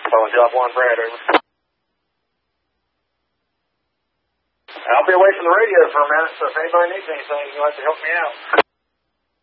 Phone job 1, Brad, over. I'll be away from the radio for a minute, so if anybody needs anything, you'll have to help me out.